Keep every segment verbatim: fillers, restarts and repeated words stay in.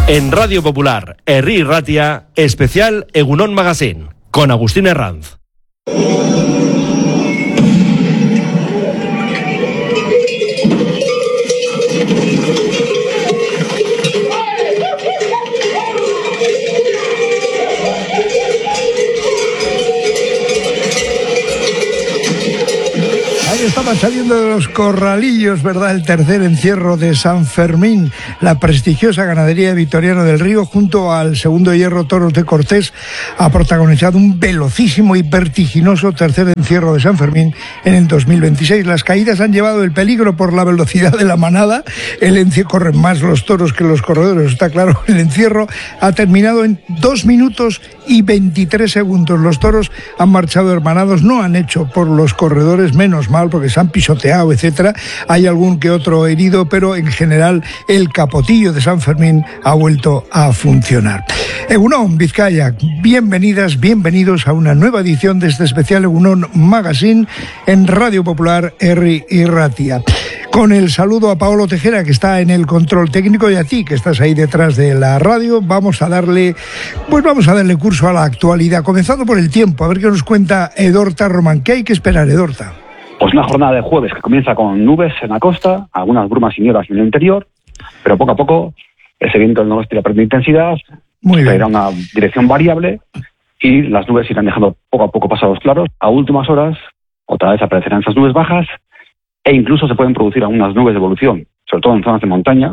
En Radio Popular, Herri Ratia, especial Egunon Magazine, con Agustín Herranz. Estaban saliendo de los corralillos, ¿verdad? El tercer encierro de San Fermín, la prestigiosa ganadería Victoriano del Río, junto al segundo hierro Toros de Cortés, ha protagonizado un velocísimo y vertiginoso tercer encierro de San Fermín en el dos mil veintiséis. Las caídas han llevado el peligro por la velocidad de la manada. El encierro, corren más los toros que los corredores, está claro. El encierro ha terminado en dos minutos y veintitrés segundos. Los toros han marchado hermanados, no han hecho por los corredores, menos mal, porque se han pisoteado, etcétera. Hay algún que otro herido, pero en general el capotillo de San Fermín ha vuelto a funcionar. Egunon, Vizcaya, bienvenidas, bienvenidos a una nueva edición de este especial Egunon Magazine en Radio Popular, Herri y Ratia. Con el saludo a Paolo Tejera, que está en el control técnico, y a ti, que estás ahí detrás de la radio, vamos a darle, pues vamos a darle curso a la actualidad, comenzando por el tiempo, a ver qué nos cuenta Edorta Román. ¿Qué hay que esperar, Edorta? Pues una jornada de jueves que comienza con nubes en la costa, algunas brumas y nieblas en el interior, pero poco a poco ese viento del noroeste irá perdiendo intensidad, traerá una dirección variable y las nubes irán dejando poco a poco pasados claros. A últimas horas, otra vez aparecerán esas nubes bajas e incluso se pueden producir algunas nubes de evolución, sobre todo en zonas de montaña,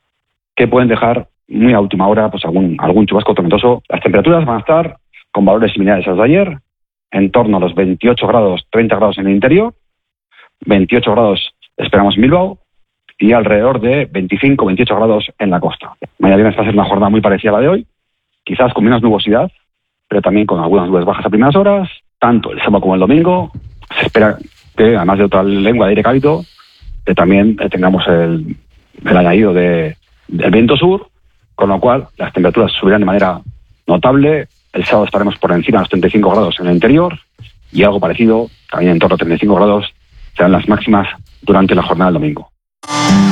que pueden dejar muy a última hora pues algún, algún chubasco tormentoso. Las temperaturas van a estar con valores similares a los de ayer, en torno a los veintiocho grados, treinta grados en el interior, veintiocho grados esperamos en Bilbao y alrededor de veinticinco, veintiocho grados en la costa. Mañana viernes va a ser una jornada muy parecida a la de hoy, quizás con menos nubosidad, pero también con algunas nubes bajas a primeras horas. Tanto el sábado como el domingo se espera que, además de otra lengua de aire cálido, que también tengamos el, el añadido de, del viento sur, con lo cual las temperaturas subirán de manera notable. El sábado estaremos por encima de los treinta y cinco grados en el interior y algo parecido, también en torno a treinta y cinco grados, serán las máximas durante la jornada del domingo.